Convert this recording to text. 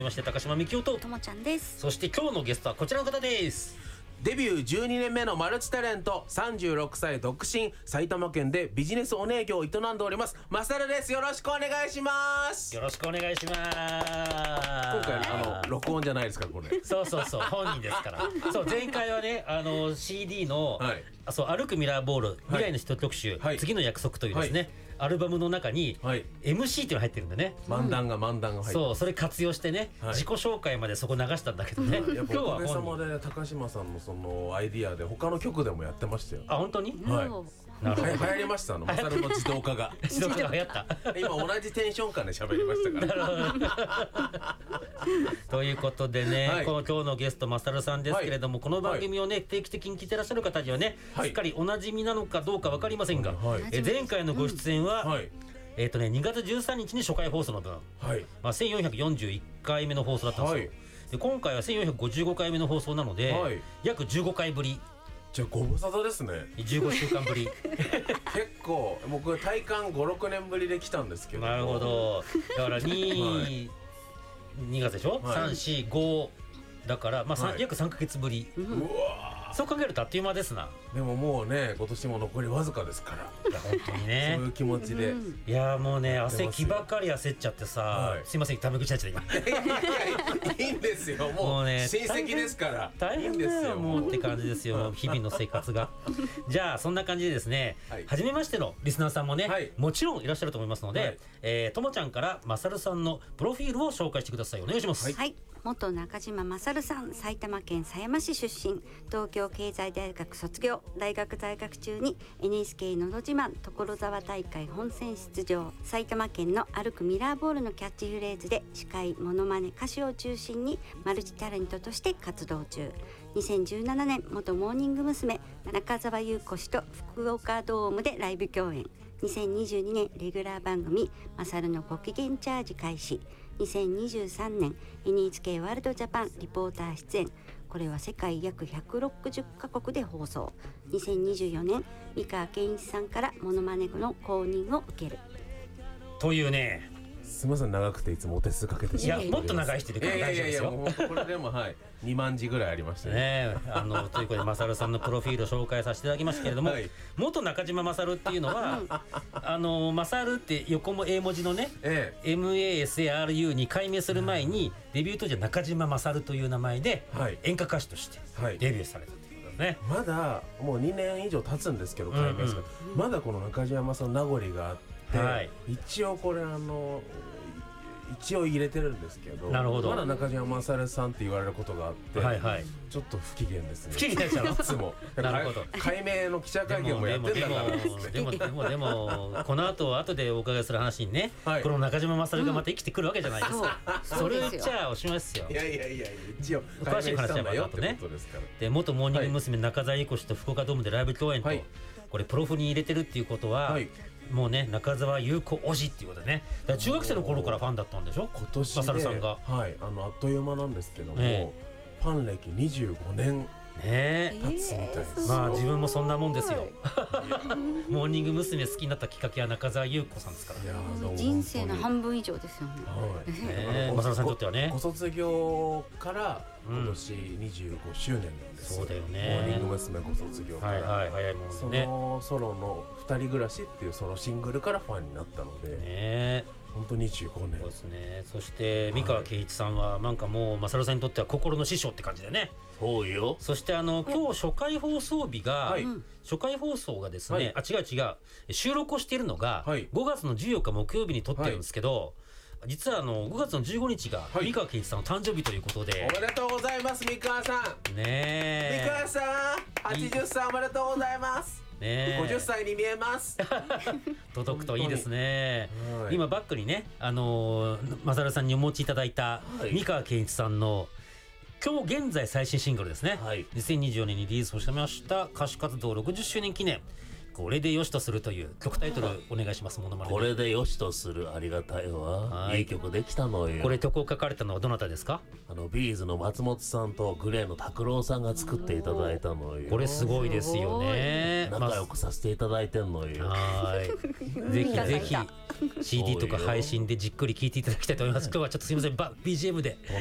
まして高島みきおとともちゃんです。 そして今日のゲストはこちらの方です。 デビュー12年目のマルチタレント、36歳独身、埼玉県でビジネスお姉業を営んでおりますマサルです。よろしくお願いします。 よろしくお願いします。 今回録音じゃないですかこれ。 そう本人ですから。そう前回はねCD の、 はい、 そう歩くミラーボール未来の人特集、 はい、 次の約束というですね、はい、アルバムの中に、はい、MC っていうのが入ってるんでね。 漫談が入ってる。 そうそれ活用してね、はい、自己紹介までそこ流したんだけどね。 今日はおかげさまで高島さんのそのアイディアで他の曲でもやってましたよ。 あ、本当に？ はい。流行りましたマサルの自動化が。 自動化が流行った。 今同じテンション感で喋りましたから。 なるほど。ということでね、はい、今日のゲストマサルさんですけれども、はい、この番組をね定期的に聞いてらっしゃる方にはね、はい、すっかりおなじみなのかどうか分かりませんが、はい、前回のご出演は、はい、2月13日に初回放送の分、はい、1441回目の放送だったんですよ。はい、で今回は1455回目の放送なので、はい、約15回ぶり。 じゃあご無沙汰ですね。 15週間ぶり。 結構僕体感 5,6 年ぶりで来たんですけど。 なるほど。だから2月でしょ、はい、3、4、5だから、はい、約3ヶ月ぶり。うわ、そう考えるとあっという間ですな。 でももうね今年も残りわずかですから。 いや本当にね。 そういう気持ちで、 いやもうね汗気ばかり焦っちゃってさ、はい、すいませんタメ口になっちゃった今。いいんですよもうね親戚ですから大変だよもうって感じですよ日々の生活が。じゃあそんな感じでですね、はい、初めましてのリスナーさんもね、はい、もちろんいらっしゃると思いますので、はい、ともちゃんからまさるさんのプロフィールを紹介してください。お願いします。 はい、元中島まさるさん、埼玉県狭山市出身、東京経済大学卒業、大学在学中に NHK のど自慢所沢大会本戦出場、埼玉県の歩くミラーボールのキャッチフレーズで司会、モノマネ、歌手を中心にマルチタレントとして活動中。2017年元モーニング娘。中澤裕子氏と福岡ドームでライブ共演。2022年レギュラー番組マサルのご機嫌チャージ開始。2023年 NHK ワールドジャパンリポーター出演。これは世界約160カ国で放送。2024年三川健一さんからモノマネの公認を受けるというね。 すみません長くていつもお手数かけてしまう。 いやもっと長い人で大丈夫ですよ。 もうこれでもはい2万字ぐらいありましたね。 ということでマサルさんのプロフィールを紹介させていただきましたけれども、はい、元中島マサルっていうのはマサルって横も英文字のね、MASARU に改名する前にデビュー当時は中島マサルという名前で演歌歌手としてデビューされたということですね。 まだもう2年以上経つんですけど改名する、まだこの中島マサルの名残があって、はい、一応これ一応入れてるんですけど、 なるほど、 まだ中島まさるさんって言われることがあって、はいはい、ちょっと不機嫌ですね。 不機嫌でしょいつも。なるほど。改名の記者会見もやってんだから。 でもこの後でお伺いする話にね、はい、この中島まさるがまた生きてくるわけじゃないですか。それを言っちゃおしまいですよ。 いや一応詳しい話はまた後ね。で元モーニング娘。中澤裕子氏と福岡ドームでライブ共演と、はい、これプロフに入れてるっていうことは。はい、もうね中澤裕子推しっていうことでね。だから中学生の頃からファンだったんでしょ今年で。マサルさんが、 はい、あっという間なんですけども、ファン歴25年経つみたいです。 まあ自分もそんなもんですよ。モーニング娘。好きになったきっかけは中澤裕子さんですから。 いや人生の半分以上ですよね。 マサルさんにとってはね。 ご卒業から今年25周年なんです。 そうだよね。 モーニング娘。ご卒業から、 早いもんね。 そのソロの2人暮らしっていうソロシングルからファンになったので、本当に25年。 そうですね。そして三川圭一さんはなんかもうマサルさんにとっては心の師匠って感じでね。 そうよ。 そして今日初回放送日が、初回放送がですね、違う収録をしているのが5月の14日木曜日に撮ってるんですけど、実は5月の15日が三川圭一さんの誕生日ということで、 おめでとうございます三川さん。 ね三川さん80歳おめでとうございます。50歳に見えます。 届くといいですね。今バックにねマサルさんにお持ちいただいた三川圭一さんの今日現在最新シングルですね、はい、2024年にリリースをしました歌手活動60周年記念これでよしとするという曲タイトルお願いします。ものまね。 これでよしとする、ありがたいわ。いい曲できたのよ。 これ曲を書かれたのはどなたですか？ ビーズの松本さんとグレーの拓郎さんが作っていただいたのよ。 これすごいですよね。 仲良くさせていただいてんのよ。 はいぜひぜひ CD とか配信でじっくり聴いていただきたいと思います。今日はちょっとすみません、BGM で